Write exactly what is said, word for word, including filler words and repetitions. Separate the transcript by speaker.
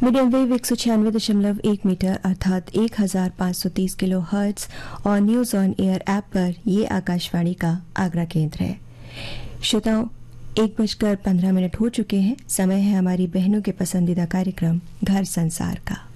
Speaker 1: Medium wave एक सौ छियानवे दशमलव एक मीटर अर्थात एक हजार पाँच सौ तीस किलो हर्ट्ज और न्यूज ऑन एयर ऐप पर ये आकाशवाणी का आगरा केंद्र है। श्रोताओं, एक बजकर पंद्रह मिनट हो चुके हैं। समय है हमारी बहनों के पसंदीदा कार्यक्रम घर संसार का।